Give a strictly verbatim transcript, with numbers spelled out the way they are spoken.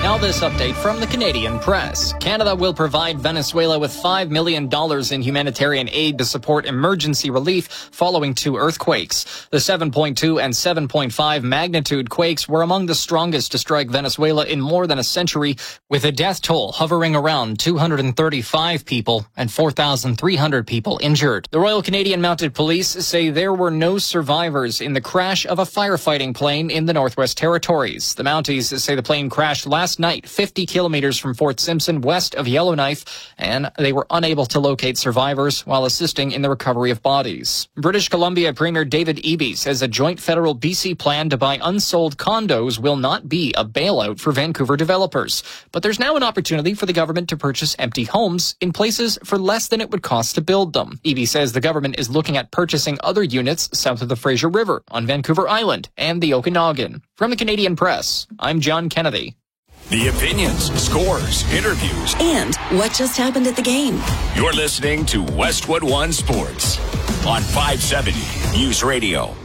Now this update from the Canadian Press. Canada will provide Venezuela with five million dollars in humanitarian aid to support emergency relief following two earthquakes. The seven point two and seven point five magnitude quakes were among the strongest to strike Venezuela in more than a century, with a death toll hovering around two hundred thirty-five people and four thousand three hundred people injured. The Royal Canadian Mounted Police say there were no survivors in the crash of a firefighting plane in the Northwest Territories. The Mounties say the plane crashed last night, fifty kilometers from Fort Simpson, west of Yellowknife, and they were unable to locate survivors while assisting in the recovery of bodies. British Columbia Premier David Eby says a joint federal B C plan to buy unsold condos will not be a bailout for Vancouver developers. But there's now an opportunity for the government to purchase empty homes in places for less than it would cost to build them. Eby says the government is looking at purchasing other units south of the Fraser River, on Vancouver Island, and the Okanagan. From the Canadian Press, I'm John Kennedy. The opinions, scores, interviews, and what just happened at the game. You're listening to Westwood One Sports on five seventy News Radio.